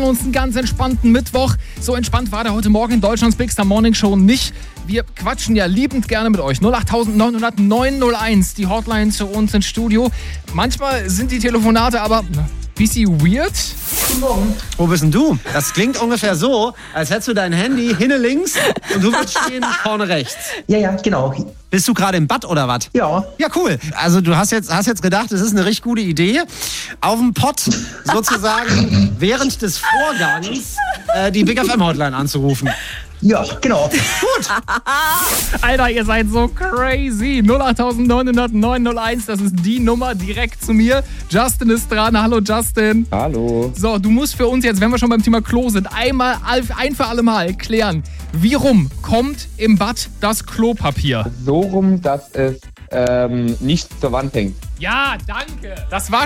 uns einen ganz entspannten Mittwoch. So entspannt war der heute Morgen in Deutschlands Big Star Morning Show nicht. Wir quatschen ja liebend gerne mit euch. 08900 901, die Hotline zu uns ins Studio. Manchmal sind die Telefonate aber bisschen weird. Guten Morgen. Wo bist denn du? Das klingt ungefähr so, als hättest du dein Handy hinne links und du würdest stehen vorne rechts. Ja, genau. Bist du gerade im Bad oder was? Ja. Ja, cool. Also du hast jetzt gedacht, das ist eine richtig gute Idee, auf dem Pott sozusagen während des Vorgangs die Big FM Hotline anzurufen. Ja, genau. Gut. Alter, ihr seid so crazy. 08900 901, das ist die Nummer direkt zu mir. Justin ist dran. Hallo Justin. Hallo. So, du musst für uns jetzt, wenn wir schon beim Thema Klo sind, ein für alle Mal klären, wie rum kommt im Bad das Klopapier? So rum, dass es nicht zur Wand hängt. Ja, danke. Das war